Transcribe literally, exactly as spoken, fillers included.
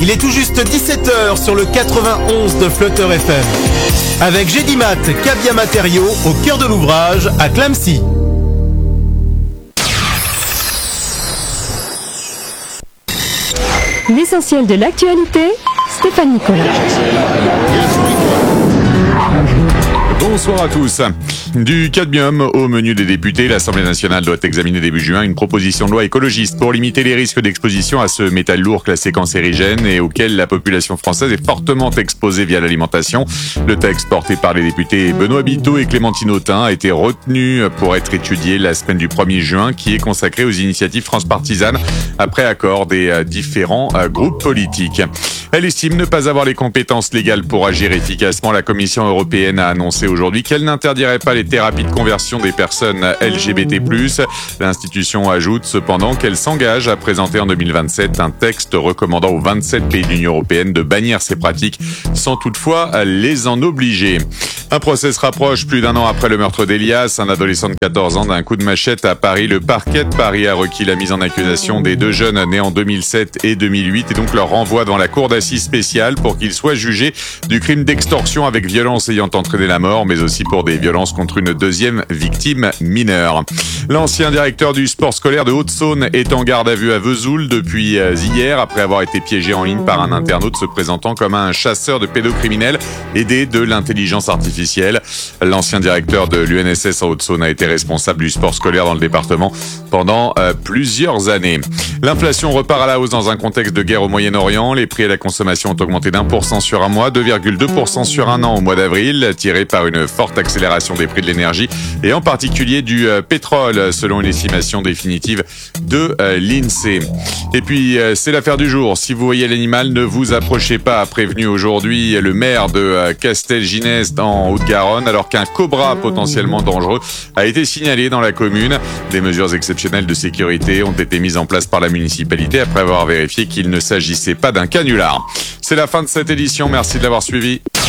Il est tout juste dix-sept heures sur le quatre-vingt-onze de Flutter F M. Avec Gédimat, Cabia Matériaux, au cœur de l'ouvrage, à Clamecy. L'essentiel de l'actualité, Stéphane Nicolas. Bonsoir à tous. Du cadmium au menu des députés, l'Assemblée nationale doit examiner début juin une proposition de loi écologiste pour limiter les risques d'exposition à ce métal lourd classé cancérigène et auquel la population française est fortement exposée via l'alimentation. Le texte porté par les députés Benoît Biteau et Clémentine Autain a été retenu pour être étudié la semaine du premier juin, qui est consacrée aux initiatives transpartisanes après accord des différents groupes politiques. Elle estime ne pas avoir les compétences légales pour agir efficacement. La Commission européenne a annoncé aujourd'hui qu'elle n'interdirait pas les thérapies de conversion des personnes L G B T plus. L'institution ajoute cependant qu'elle s'engage à présenter en deux mille vingt-sept un texte recommandant aux vingt-sept pays de l'Union européenne de bannir ces pratiques sans toutefois les en obliger. Un procès se rapproche plus d'un an après le meurtre d'Elias, un adolescent de quatorze ans, d'un coup de machette à Paris. Le parquet de Paris a requis la mise en accusation des deux jeunes nés en deux mille sept et deux mille huit et donc leur renvoi devant la cour d'assises spéciale pour qu'ils soient jugés du crime d'extorsion avec violence ayant entraîné la mort, mais aussi pour des violences contre une deuxième victime mineure. L'ancien directeur du sport scolaire de Haute-Saône est en garde à vue à Vesoul depuis hier après avoir été piégé en ligne par un internaute se présentant comme un chasseur de pédocriminels aidé de l'intelligence artificielle. L'ancien directeur de l'U N S S en Haute-Saône a été responsable du sport scolaire dans le département pendant euh, plusieurs années. L'inflation repart à la hausse dans un contexte de guerre au Moyen-Orient. Les prix à la consommation ont augmenté d'un pour cent sur un mois, deux virgule deux pour cent sur un an au mois d'avril, tiré par une forte accélération des prix de l'énergie et en particulier du euh, pétrole, selon une estimation définitive de euh, l'INSEE. Et puis, euh, c'est l'affaire du jour. Si vous voyez l'animal, ne vous approchez pas, a prévenu aujourd'hui le maire de euh, Castelginest en Haute-Garonne, alors qu'un cobra potentiellement dangereux a été signalé dans la commune. Des mesures exceptionnelles de sécurité ont été mises en place par la municipalité après avoir vérifié qu'il ne s'agissait pas d'un canular. C'est la fin de cette édition. Merci de l'avoir suivi.